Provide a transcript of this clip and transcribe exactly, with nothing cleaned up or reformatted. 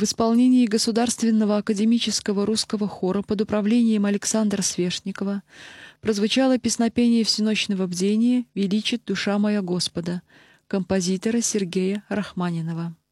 В исполнении Государственного академического русского хора под управлением Александра Свешникова прозвучало песнопение всеночного бдения «Величит душа моя Господа» композитора Сергея Рахманинова.